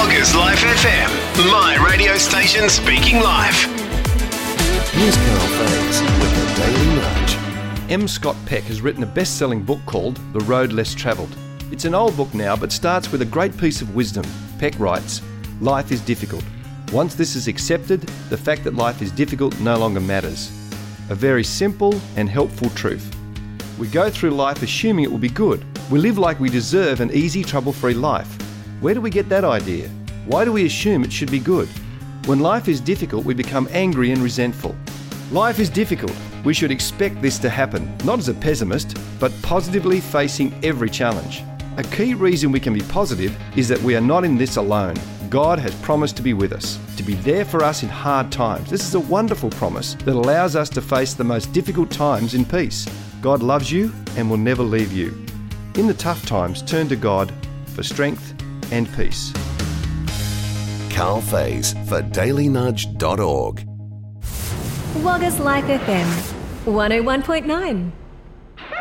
Loggers Life FM, my radio station speaking life. Here's Carl Fags with the Daily Nudge. M. Scott Peck has written a best-selling book called The Road Less Travelled. It's an old book now, but starts with a great piece of wisdom. Peck writes, "Life is difficult. Once this is accepted, the fact that life is difficult no longer matters." A very simple and helpful truth. We go through life assuming it will be good. We live like we deserve an easy, trouble-free life. Where do we get that idea? Why do we assume it should be good? When life is difficult, we become angry and resentful. Life is difficult. We should expect this to happen, not as a pessimist, but positively facing every challenge. A key reason we can be positive is that we are not in this alone. God has promised to be with us, to be there for us in hard times. This is a wonderful promise that allows us to face the most difficult times in peace. God loves you and will never leave you. In the tough times, turn to God for strength and peace. Carl Fays for dailynudge.org. Loggers Life FM 101.9.